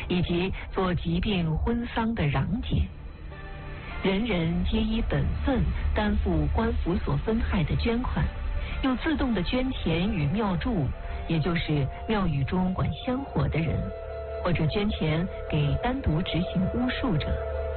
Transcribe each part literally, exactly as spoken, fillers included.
以及做疾病婚丧的攘解。人人皆依本分担负官府所分派的捐款，又自动的捐钱与庙祝，也就是庙宇中管香火的人，或者捐钱给单独执行巫术者。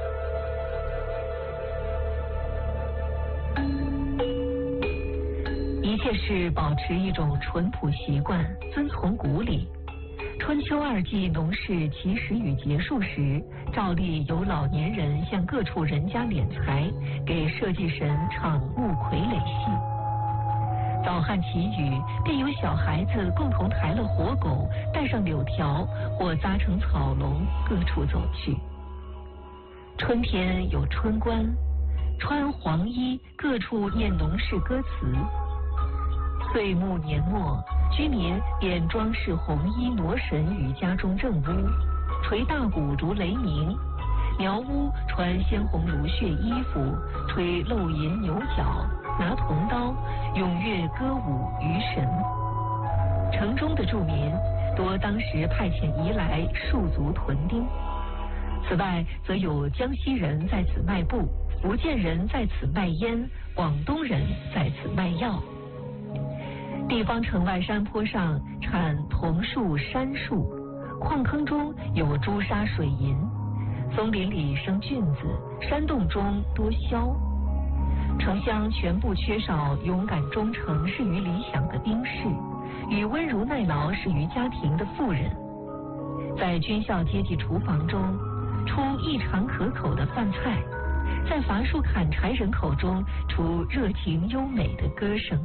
一切是保持一种淳朴习惯，遵从古礼。春秋二季农事起始与结束时，照例有老年人向各处人家敛财，给社稷神唱木傀儡戏。早汉起雨，便有小孩子共同抬了活狗，带上柳条或扎成草笼，各处走去。春天有春官，穿黄衣，各处念农事歌词。岁暮年末，居民便装饰红衣挪神于家中正屋，捶大鼓如雷鸣；苗屋穿鲜红如血衣服，吹漏银牛角，拿铜刀，踊跃歌舞于神。城中的住民多当时派遣移来戍卒屯丁，此外则有江西人在此卖布，福建人在此卖烟，广东人在此卖药。地方城外山坡上产桐树、杉树，矿坑中有朱砂水银，松林里生菌子，山洞中多枭。城乡全部缺少勇敢忠诚、适于理想的兵士，与温柔耐劳、适于家庭的妇人。在军校阶级厨房中，出异常可口的饭菜；在伐树砍柴人口中，出热情优美的歌声。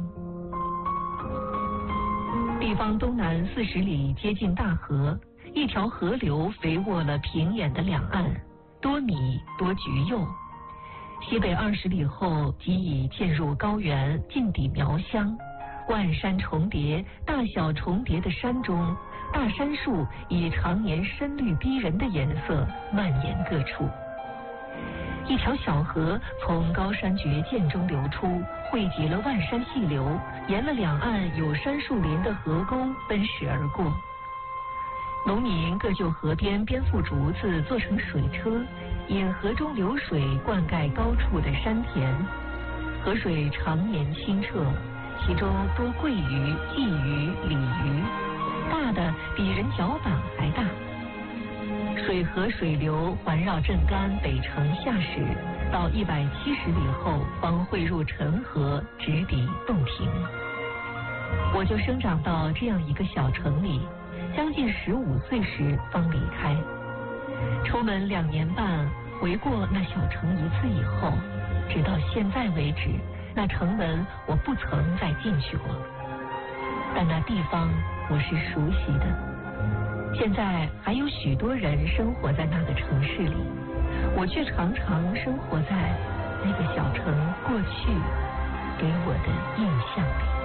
地方东南四十里接近大河，一条河流肥沃了平原的两岸，多米多橘柚。西北二十里后即已渐入高原，近抵苗乡。万山重叠，大小重叠的山中，大杉树以常年深绿逼人的颜色蔓延各处。一条小河从高山绝涧中流出，汇集了万山细流，沿了两岸有杉树林的河沟奔驰而过。农民各就河边编覆竹子做成水车，引河中流水灌溉高处的山田。河水常年清澈，其中多桂鱼、鲫鱼、鲤鱼，大的比人脚板还大。水河水流环绕镇干北城下始，到一百七十里后方汇入陈河，直抵洞庭。我就生长到这样一个小城里，将近十五岁时方离开。出门两年半，回过那小城一次以后，直到现在为止，那城门我不曾再进去过，但那地方我是熟悉的。现在还有许多人生活在那个城市里，我却常常生活在那个小城过去给我的印象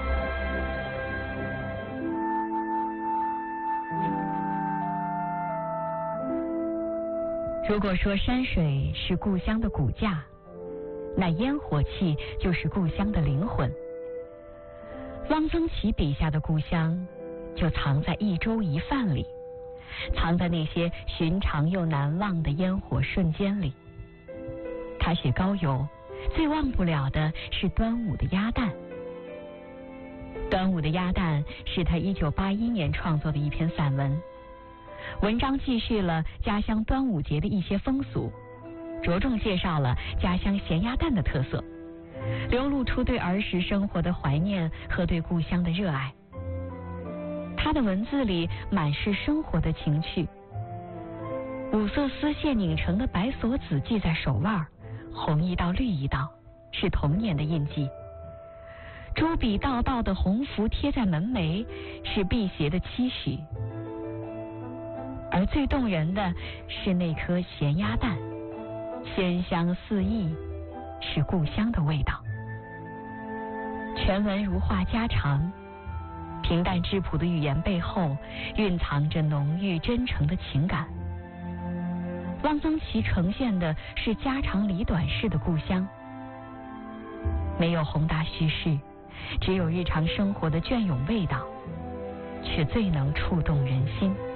里。如果说山水是故乡的骨架，那烟火气就是故乡的灵魂。汪曾祺笔下的故乡就藏在一粥一饭里，藏在那些寻常又难忘的烟火瞬间里。他写高邮，最忘不了的是端午的鸭蛋。端午的鸭蛋是他一九八一年创作的一篇散文，文章记叙了家乡端午节的一些风俗，着重介绍了家乡咸鸭蛋的特色，流露出对儿时生活的怀念和对故乡的热爱。他的文字里满是生活的情趣，五色丝线拧成的白锁子系在手腕，红一道绿一道，是童年的印记。朱笔道道的红符贴在门楣，是辟邪的期许。而最动人的是那颗咸鸭蛋，鲜香四溢，是故乡的味道。全文如话家常，平淡质朴的语言背后蕴藏着浓郁真诚的情感。汪曾祺呈现的是家长里短式的故乡，没有宏大叙事，只有日常生活的隽永味道，却最能触动人心。